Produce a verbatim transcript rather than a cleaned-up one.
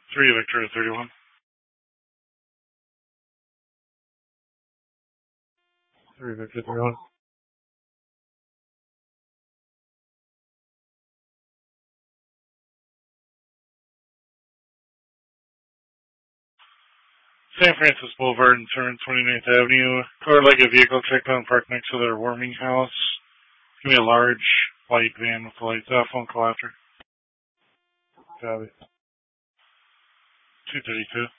three Victoria thirty-one. three Victoria thirty-one. San Francisco Boulevard and turn twenty-ninth Avenue. Color like a vehicle checked on parked next to their warming house. Give me a large white van with lights. Uh, phone call after. Copy. two thirty-two.